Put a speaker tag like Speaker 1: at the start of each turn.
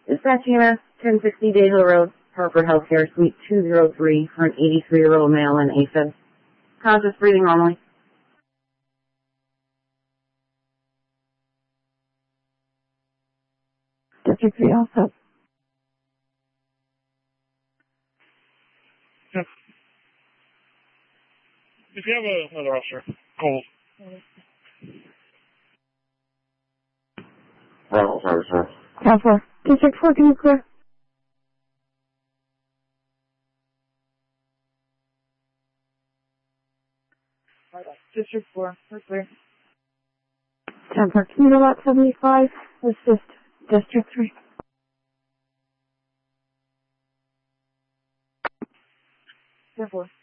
Speaker 1: Dispatch EMS, 1060 Day Hill Road, Harper Healthcare, Suite 203, for an 83-year-old male in AFib. Conscious breathing normally.
Speaker 2: District 3 also.
Speaker 3: Yep. If you have another officer, call.
Speaker 1: Sorry, sir.
Speaker 2: Counselor. District 4, can you clear?
Speaker 4: District 4, we're clear.
Speaker 2: Counselor, can you go out 75? Assist District 3.
Speaker 4: District 4.